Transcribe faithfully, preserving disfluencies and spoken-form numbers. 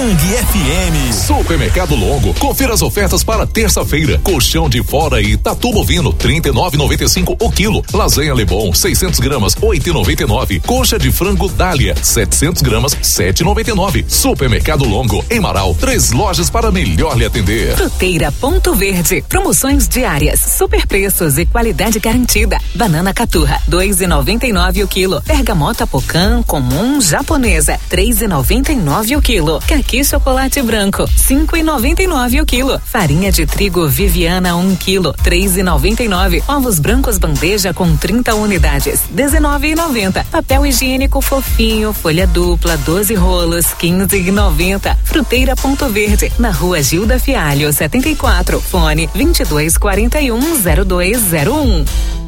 Band F M. Supermercado Longo. Confira as ofertas para terça-feira. Colchão de fora e tatu bovino, trinta e nove e noventa e cinco o quilo. Lasanha Lebon, seiscentos gramas, oito e noventa e nove. Coxa de frango Dália, setecentos gramas, sete e noventa e nove. Supermercado Longo, em Marau, três lojas para melhor lhe atender. Fruteira Ponto Verde. Promoções diárias, super preços e qualidade garantida. Banana Caturra, dois e noventa e nove o quilo. Bergamota Pocan comum japonesa, três e noventa e nove o quilo. Caqui chocolate branco, cinco e noventa e nove o quilo. Farinha de trigo Viviana um quilo, três e noventa e nove. Ovos brancos bandeja com trinta unidades, dezenove e noventa. Papel higiênico fofinho, folha dupla, doze rolos, quinze e noventa. Fruteira Ponto Verde, na Rua Gilda Fialho, setenta e quatro. Fone vinte e dois quarenta e um zero dois zero um.